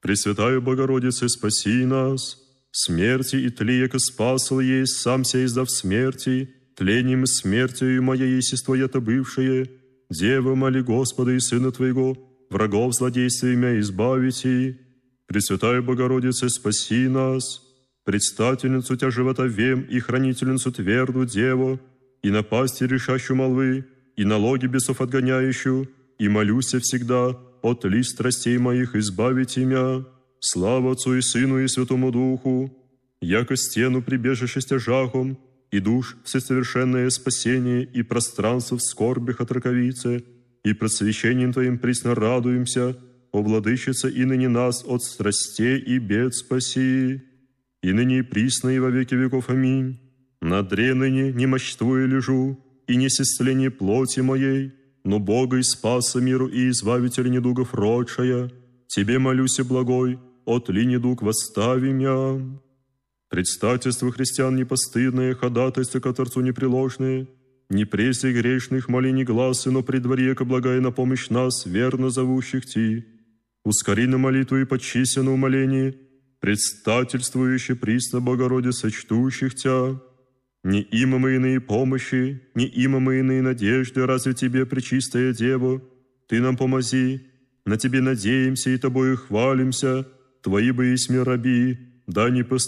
Пресвятая Богородице, спаси нас. Смерти и тли, яко спасал есть, сам ся издав смерти, тлением и смертью моей есть Твоя-то бывшее. Дева, моли Господа и Сына Твоего, врагов злодействия избавите. Пресвятая Богородице, спаси нас. Предстательницу Тя живота вем и хранительницу тверду Деву, и напасти решащую молвы, и налоги бесов отгоняющую, и молюся всегда, от ли страстей моих избавите мя. Слава Отцу и Сыну и Святому Духу, яко стену прибежище стяжахом, и душ всесовершенное спасение, и пространство в скорбях от раковицы, и просвещением Твоим присно радуемся, о Владычице, и ныне нас от страстей и бед спаси, и ныне и присно и во веки веков. Аминь. На дре ныне немощствуя лежу, и не сестление плоти моей, но Бога и Спаса миру и Избавителя недугов родшая, Тебе молюся, благой, отли недуг восстави мя. Предстательство христиан непостыдное, ходатайство к Отцу непреложное, не прессе грешных моли не гласы, но при дворе, ко благая на помощь нас, верно зовущих Ти. Ускори на молитву и подчися на умоление, предстательствующий присно Богородице, чтущих Тя. Не има мы иные помощи, не има мы иные надежды, разве Тебе, пречистая Дева, Ты нам помози, на Тебе надеемся и Тобою хвалимся, Твои бы есть раби, да не